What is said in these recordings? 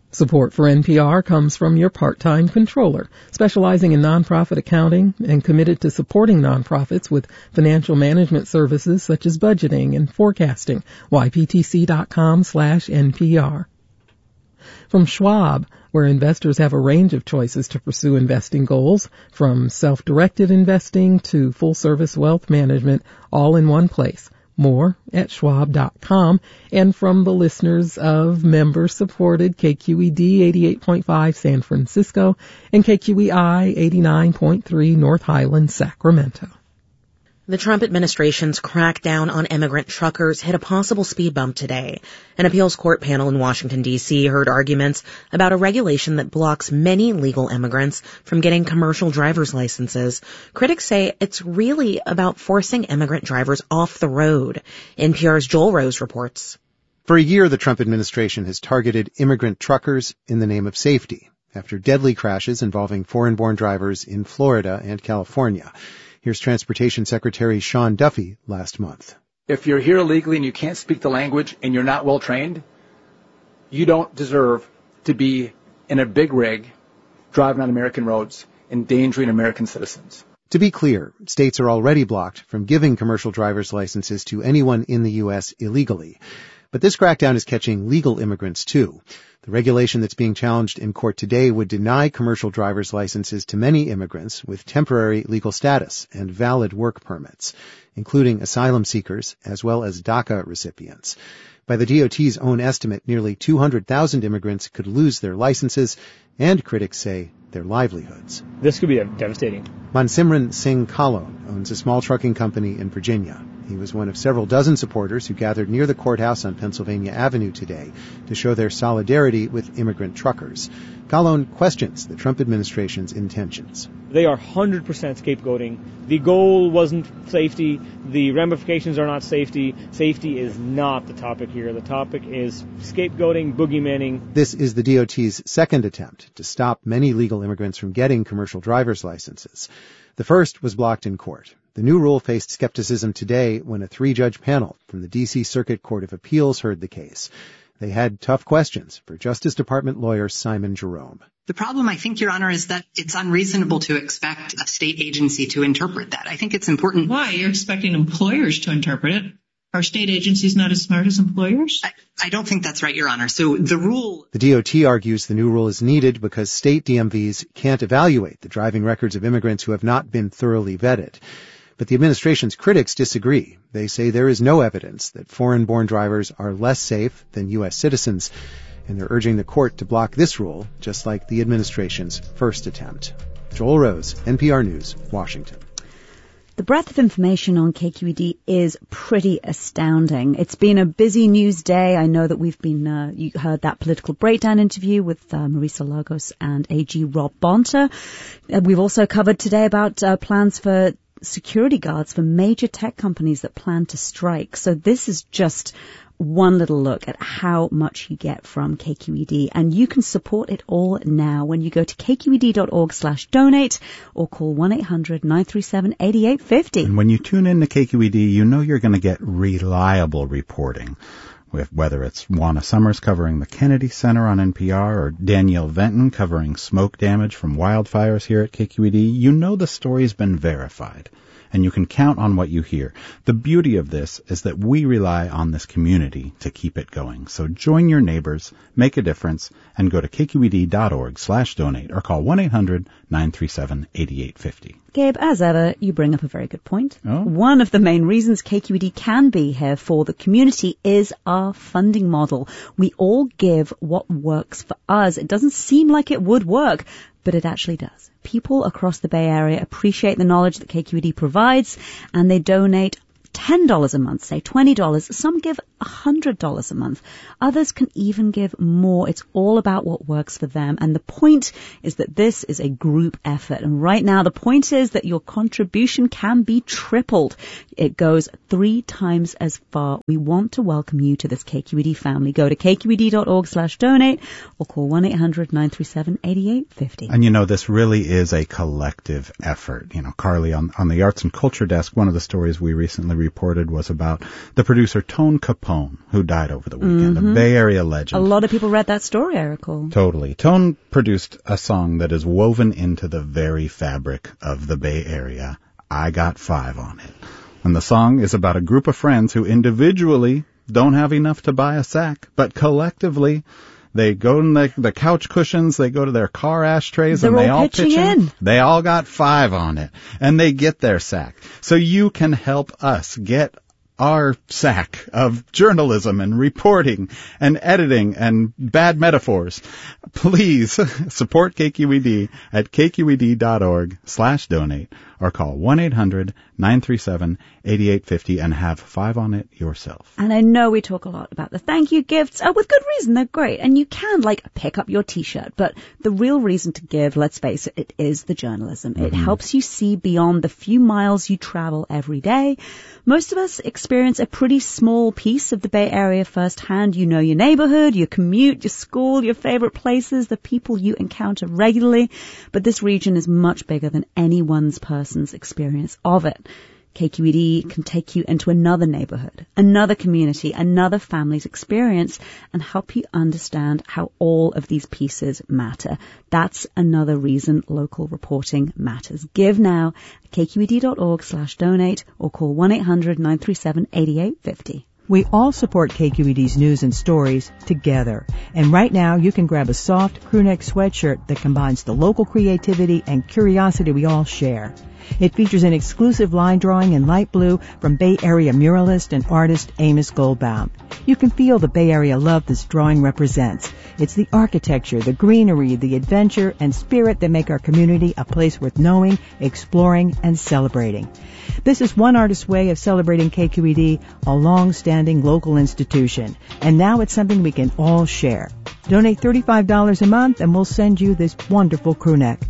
Support for NPR comes from your part-time controller, specializing in nonprofit accounting and committed to supporting nonprofits with financial management services such as budgeting and forecasting. YPTC.com/NPR. From Schwab, where investors have a range of choices to pursue investing goals, from self-directed investing to full-service wealth management, all in one place. More at schwab.com. And from the listeners of member-supported KQED 88.5 San Francisco and KQEI 89.3 North Highlands, Sacramento. The Trump administration's crackdown on immigrant truckers hit a possible speed bump today. An appeals court panel in Washington, D.C. heard arguments about a regulation that blocks many legal immigrants from getting commercial driver's licenses. Critics say it's really about forcing immigrant drivers off the road. NPR's Joel Rose reports. For a year, the Trump administration has targeted immigrant truckers in the name of safety after deadly crashes involving foreign-born drivers in Florida and California. Here's Transportation Secretary Sean Duffy last month. If you're here illegally and you can't speak the language and you're not well trained, you don't deserve to be in a big rig driving on American roads, endangering American citizens. To be clear, states are already blocked from giving commercial driver's licenses to anyone in the U.S. illegally. But this crackdown is catching legal immigrants, too. The regulation that's being challenged in court today would deny commercial driver's licenses to many immigrants with temporary legal status and valid work permits, including asylum seekers as well as DACA recipients. By the DOT's own estimate, nearly 200,000 immigrants could lose their licenses, and critics say their livelihoods. This could be devastating. Mansimran Singh Kalon owns a small trucking company in Virginia. He was one of several dozen supporters who gathered near the courthouse on Pennsylvania Avenue today to show their solidarity with immigrant truckers. Kalon questions the Trump administration's intentions. They are 100% scapegoating. The goal wasn't safety. The ramifications are not safety. Safety is not the topic here. The topic is scapegoating, boogeymaning. This is the DOT's second attempt to stop many legal immigrants from getting commercial driver's licenses. The first was blocked in court. The new rule faced skepticism today when a 3-judge panel from the D.C. Circuit Court of Appeals heard the case. They had tough questions for Justice Department lawyer Simon Jerome. The problem, I think, Your Honor, is that it's unreasonable to expect a state agency to interpret that. I think it's important. Why? You're expecting employers to interpret it. Are state agencies not as smart as employers? I don't think that's right, Your Honor. So the rule... The DOT argues the new rule is needed because state DMVs can't evaluate the driving records of immigrants who have not been thoroughly vetted. But the administration's critics disagree. They say there is no evidence that foreign-born drivers are less safe than U.S. citizens, and they're urging the court to block this rule, just like the administration's first attempt. Joel Rose, NPR News, Washington. The breadth of information on KQED is pretty astounding. It's been a busy news day. I know that we've been, you heard that political breakdown interview with Marisa Lagos and AG Rob Bonta. We've also covered today about plans for security guards for major tech companies that plan to strike. So this is just one little look at how much you get from KQED, and you can support it all now when you go to kqed.org/donate or call 1-800-937-8850. And when you tune in to KQED, you know you're going to get reliable reporting. With whether it's Juana Summers covering the Kennedy Center on NPR or Danielle Venton covering smoke damage from wildfires here at KQED, you know the story's been verified, and you can count on what you hear. The beauty of this is that we rely on this community to keep it going. So join your neighbors, make a difference, and go to kqed.org/donate or call 1-800-937-8850. Gabe, as ever, you bring up a very good point. Oh. One of the main reasons KQED can be here for the community is our funding model. We all give what works for us. It doesn't seem like it would work, but it actually does. People across the Bay Area appreciate the knowledge that KQED provides, and they donate $10 a month, say $20. Some give $100 a month. Others can even give more. It's all about what works for them. And the point is that this is a group effort. And right now, the point is that your contribution can be tripled. It goes 3 times as far. We want to welcome you to this KQED family. Go to kqed.org/donate or call 1-800-937-8850. And you know, this really is a collective effort. You know, Carly, on the Arts and Culture Desk, one of the stories we recently reported was about the producer Tone Capone, who died over the weekend, a Bay Area legend. A lot of people read that story, I recall. Totally. Tone produced a song that is woven into the very fabric of the Bay Area. I Got 5 on it. And the song is about a group of friends who individually don't have enough to buy a sack, but collectively they go in the couch cushions, they go to their car ashtrays, and they all pitch in. They all got 5 on it, and they get their sack. So you can help us get our sack of journalism and reporting and editing and bad metaphors. Please support KQED at kqed.org/donate or call 1-800-937-8850 and have 5 on it yourself. And I know we talk a lot about the thank you gifts, with good reason, they're great. And you can, pick up your t-shirt. But the real reason to give, let's face it, it is the journalism. It helps you see beyond the few miles you travel every day. Most of us experience a pretty small piece of the Bay Area firsthand. You know your neighborhood, your commute, your school, your favorite places, the people you encounter regularly. But this region is much bigger than any one person's experience of it. KQED can take you into another neighborhood, another community, another family's experience, and help you understand how all of these pieces matter. That's another reason local reporting matters. Give now at kqed.org/donate or call 1-800-937-8850. We all support KQED's news and stories together. And right now, you can grab a soft crewneck sweatshirt that combines the local creativity and curiosity we all share. It features an exclusive line drawing in light blue from Bay Area muralist and artist Amos Goldbaum. You can feel the Bay Area love this drawing represents. It's the architecture, the greenery, the adventure, and spirit that make our community a place worth knowing, exploring, and celebrating. This is one artist's way of celebrating KQED, a long-standing local institution. And now it's something we can all share. Donate $35 a month and we'll send you this wonderful crewneck.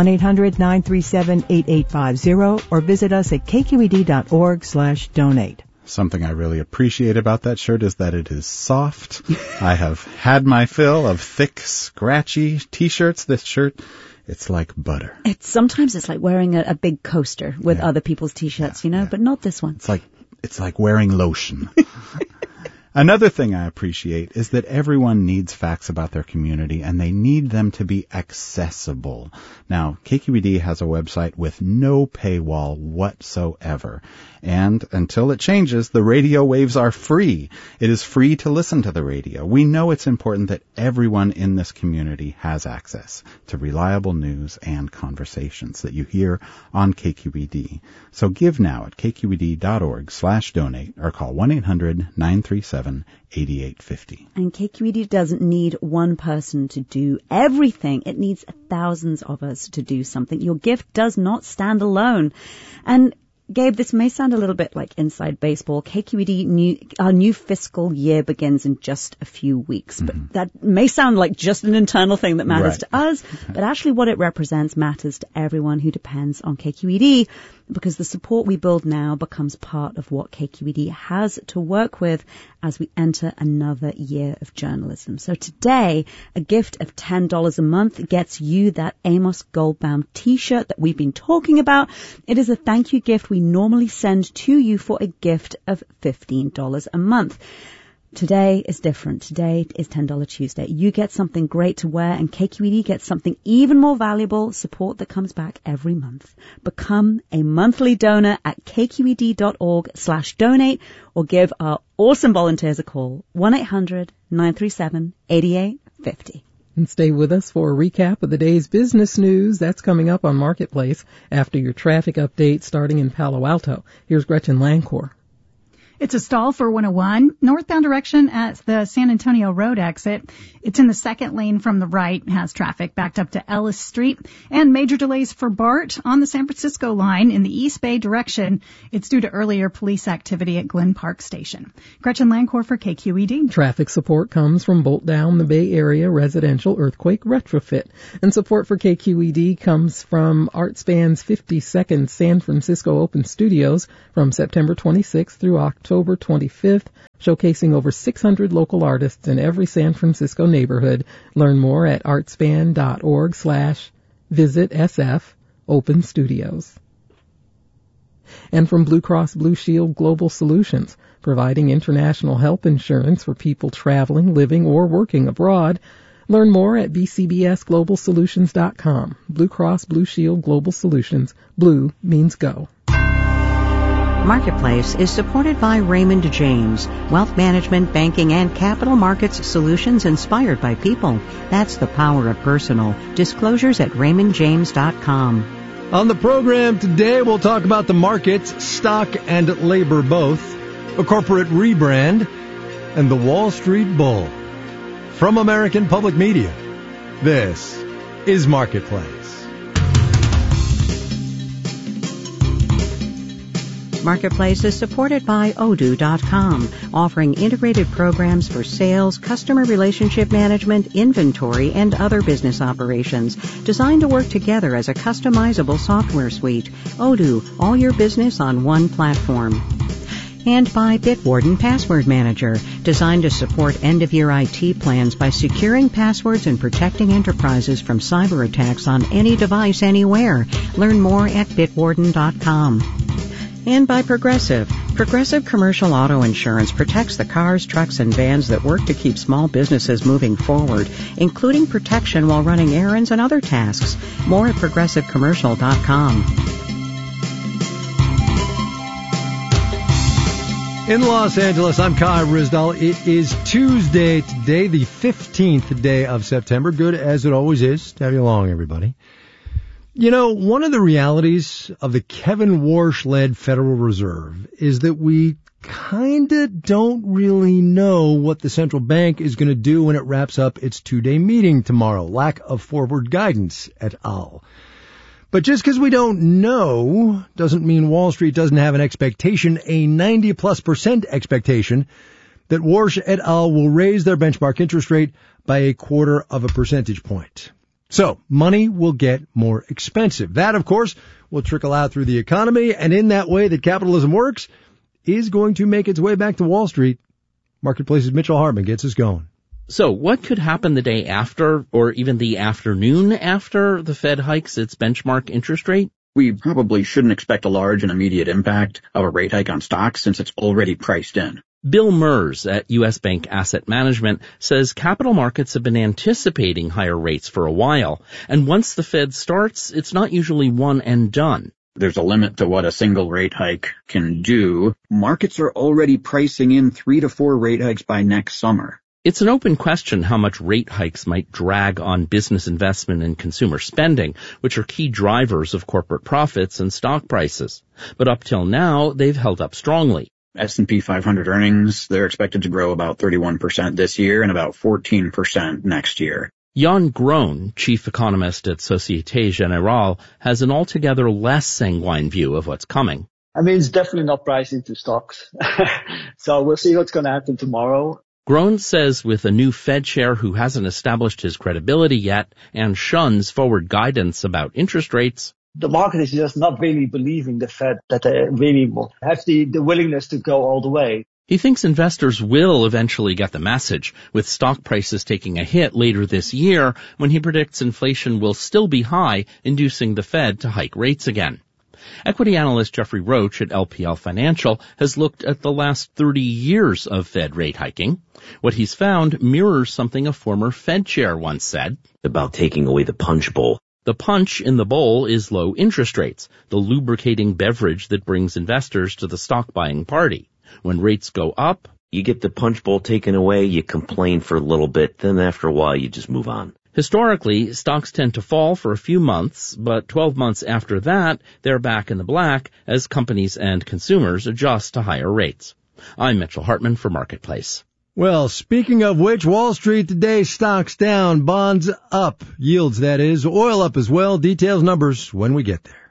1-800-937-8850 or visit us at kqed.org/donate. Something I really appreciate about that shirt is that it is soft. I have had my fill of thick, scratchy t-shirts. This shirt, it's like butter. Sometimes it's like wearing a big coaster with other people's t-shirts, but not this one. It's like wearing lotion. Another thing I appreciate is that everyone needs facts about their community, and they need them to be accessible. Now, KQED has a website with no paywall whatsoever. And until it changes, the radio waves are free. It is free to listen to the radio. We know it's important that everyone in this community has access to reliable news and conversations that you hear on KQED. So give now at kqed.org/donate or call 1-800-937-8850. And KQED doesn't need one person to do everything. It needs thousands of us to do something. Your gift does not stand alone. And Gabe, this may sound a little bit like inside baseball. KQED, our new fiscal year begins in just a few weeks. But that may sound like just an internal thing that matters to us. But actually what it represents matters to everyone who depends on KQED, because the support we build now becomes part of what KQED has to work with as we enter another year of journalism. So today, a gift of $10 a month gets you that Amos Goldbaum t-shirt that we've been talking about. It is a thank you gift we normally send to you for a gift of $15 a month. Today is different. Today is $10 Tuesday. You get something great to wear, and KQED gets something even more valuable, support that comes back every month. Become a monthly donor at kqed.org/donate or give our awesome volunteers a call. 1-800-937-8850. And stay with us for a recap of the day's business news. That's coming up on Marketplace after your traffic update starting in Palo Alto. Here's Gretchen Lancor. It's a stall for 101, northbound direction at the San Antonio Road exit. It's in the second lane from the right, has traffic backed up to Ellis Street, and major delays for BART on the San Francisco line in the East Bay direction. It's due to earlier police activity at Glen Park Station. Gretchen Lancor for KQED. Traffic support comes from Bolt Down, the Bay Area Residential Earthquake Retrofit. And support for KQED comes from ArtSpan's 52nd San Francisco Open Studios from September 26th through October 25th, showcasing over 600 local artists in every San Francisco neighborhood. Learn more at artspan.org/visit SF Open Studios. And from Blue Cross Blue Shield Global Solutions, providing international health insurance for people traveling, living, or working abroad. Learn more at bcbsglobalsolutions.com. Blue Cross Blue Shield Global Solutions. Blue means go. Marketplace is supported by Raymond James, wealth management, banking, and capital markets solutions inspired by people. That's the power of personal. Disclosures at raymondjames.com. On the program today, we'll talk about the markets, stock and labor both, a corporate rebrand, and the Wall Street Bull. From American Public Media, this is Marketplace. Marketplace is supported by Odoo.com, offering integrated programs for sales, customer relationship management, inventory, and other business operations, designed to work together as a customizable software suite. Odoo, all your business on one platform. And by Bitwarden Password Manager, designed to support end-of-year IT plans by securing passwords and protecting enterprises from cyber attacks on any device anywhere. Learn more at Bitwarden.com. And by Progressive. Progressive Commercial Auto Insurance protects the cars, trucks, and vans that work to keep small businesses moving forward, including protection while running errands and other tasks. More at ProgressiveCommercial.com. In Los Angeles, I'm Kai Ryssdal. It is Tuesday today, the 15th day of September. Good as it always is to have you along, everybody. You know, one of the realities of the Kevin Warsh-led Federal Reserve is that we kinda don't really know what the central bank is going to do when it wraps up its two-day meeting tomorrow. Lack of forward guidance et al. But just because we don't know doesn't mean Wall Street doesn't have an expectation, a 90+% expectation, that Warsh et al. Will raise their benchmark interest rate by 0.25 percentage point. So, money will get more expensive. That, of course, will trickle out through the economy, and in that way that capitalism works, is going to make its way back to Wall Street. Marketplace's Mitchell Hartman gets us going. So what could happen the day after, or even the afternoon after, the Fed hikes its benchmark interest rate? We probably shouldn't expect a large and immediate impact of a rate hike on stocks since it's already priced in. Bill Mers at U.S. Bank Asset Management says capital markets have been anticipating higher rates for a while, and once the Fed starts, it's not usually one and done. There's a limit to what a single rate hike can do. Markets are already pricing in 3 to 4 rate hikes by next summer. It's an open question how much rate hikes might drag on business investment and consumer spending, which are key drivers of corporate profits and stock prices. But up till now, they've held up strongly. S&P 500 earnings, they're expected to grow about 31% this year and about 14% next year. Jan Groen, chief economist at Societe Generale, has an altogether less sanguine view of what's coming. I mean, it's definitely not priced into stocks. So we'll see what's going to happen tomorrow. Groen says with a new Fed chair who hasn't established his credibility yet and shuns forward guidance about interest rates, the market is just not really believing the Fed that they really will have the willingness to go all the way. He thinks investors will eventually get the message, with stock prices taking a hit later this year when he predicts inflation will still be high, inducing the Fed to hike rates again. Equity analyst Jeffrey Roach at LPL Financial has looked at the last 30 years of Fed rate hiking. What he's found mirrors something a former Fed chair once said about taking away the punch bowl. The punch in the bowl is low interest rates, the lubricating beverage that brings investors to the stock buying party. When rates go up, you get the punch bowl taken away, you complain for a little bit, then after a while you just move on. Historically, stocks tend to fall for a few months, but 12 months after that, they're back in the black as companies and consumers adjust to higher rates. I'm Mitchell Hartman for Marketplace. Well, speaking of which, Wall Street today, stocks down, bonds up, yields that is, oil up as well. Details, numbers when we get there.